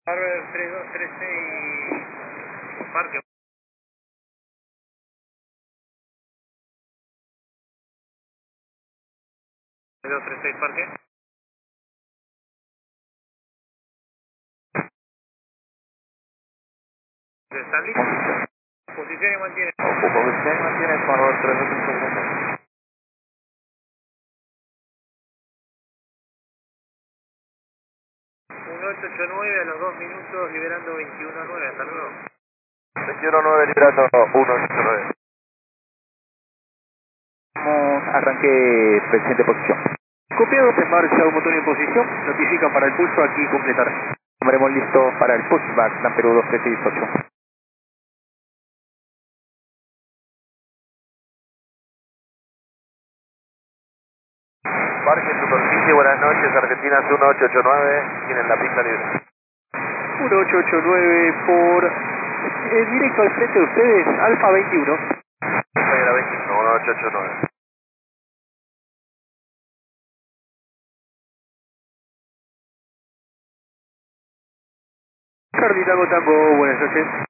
Harvard 3236 Parque. 3236 Parque. ¿Stanley? Posición y mantiene. Posición y mantiene Harvard 3236. 1889 a los 2 minutos liberando 21.9, hasta luego. 21.9 liberando 189. Arranque presente posición. Copiado, se marcha un motor en posición, notifican para el pulso, aquí completar. Tomaremos listo para el pushback, Dan Perú 2368. Parque superficie, buenas noches, Argentina 1889, tienen la pista libre. 1889 por directo al frente de ustedes, Alfa 21. Era 21, 1889. Charlie Tango Tango, buenas noches.